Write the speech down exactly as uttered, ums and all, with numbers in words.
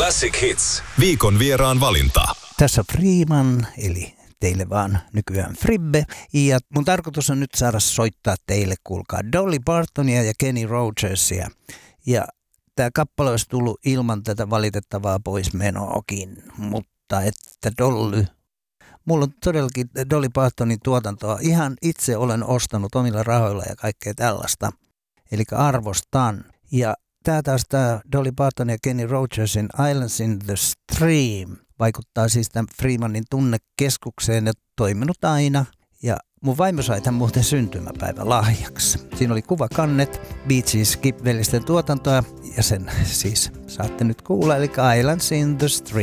Classic Hits. Viikon vieraan valinta. Tässä Freeman, eli teille vaan nykyään Fribbe. Ja mun tarkoitus on nyt saada soittaa teille, kuulkaa, Dolly Partonia ja Kenny Rogersia. Ja tämä kappale olisi tullut ilman tätä valitettavaa poismenoakin, mutta että Dolly... Mulla on todellakin Dolly Partonin tuotantoa. Ihan itse olen ostanut omilla rahoilla ja kaikkea tällaista. Eli arvostan. Ja tää taas tää Dolly Parton ja Kenny Rogersin Islands in the Stream vaikuttaa siis tämän Freemanin tunnekeskukseen ja toiminut aina. Ja mun vaimo sai tämän muuten syntymäpäivän lahjaksi. Siinä oli kuvakannet, Bee Gees Skip-velisten tuotantoa ja sen siis saatte nyt kuulla, eli Islands in the Stream.